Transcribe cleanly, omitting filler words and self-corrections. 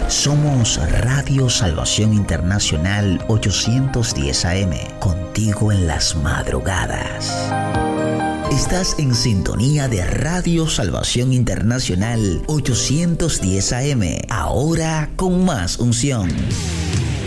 Somos Radio Salvación Internacional 810 AM, contigo en las madrugadas. Estás en sintonía de Radio Salvación Internacional 810 AM, ahora con más unción.